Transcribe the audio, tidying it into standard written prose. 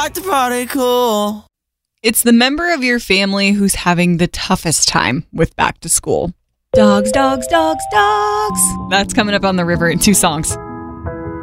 like to party cool. It's the member of your family who's having the toughest time with back to school. Dogs, dogs, dogs, dogs. That's coming up on The River in 2 songs.